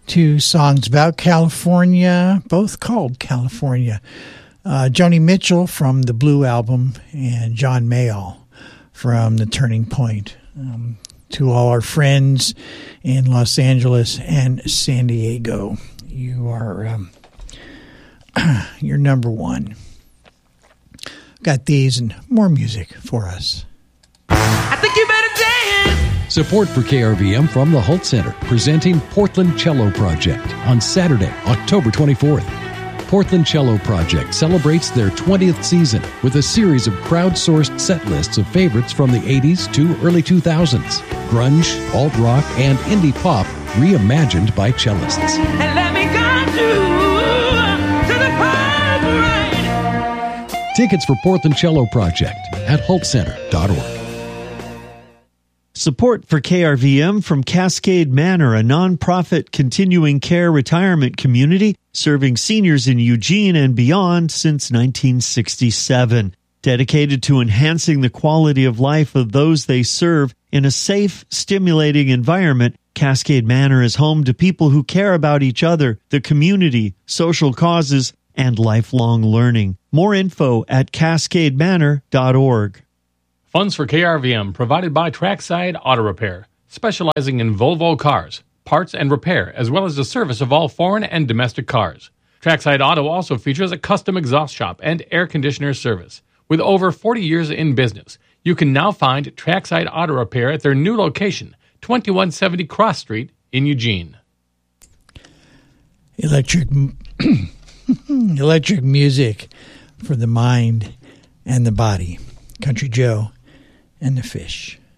Two songs about California, both called California. Joni Mitchell from the Blue Album and John Mayall from the Turning Point. To all our friends in Los Angeles and San Diego, you are you're number one. Got these and more music for us. I think you better dance. Support for KRVM from the Holt Center, presenting Portland Cello Project on Saturday, October 24th. Portland Cello Project celebrates their 20th season with a series of crowdsourced set lists of favorites from the 80s to early 2000s. Grunge, alt-rock, and indie pop reimagined by cellists. And let me guide you to the purple rain. Tickets for Portland Cello Project at holtcenter.org. Support for KRVM from Cascade Manor, a nonprofit continuing care retirement community serving seniors in Eugene and beyond since 1967. Dedicated to enhancing the quality of life of those they serve in a safe, stimulating environment, Cascade Manor is home to people who care about each other, the community, social causes, and lifelong learning. More info at cascademanor.org. Funds for KRVM provided by Trackside Auto Repair, specializing in Volvo cars, parts and repair, as well as the service of all foreign and domestic cars. Trackside Auto also features a custom exhaust shop and air conditioner service. With over 40 years in business, you can now find Trackside Auto Repair at their new location, 2170 Cross Street in Eugene. Electric music for the mind and the body. Country Joe and the Fish.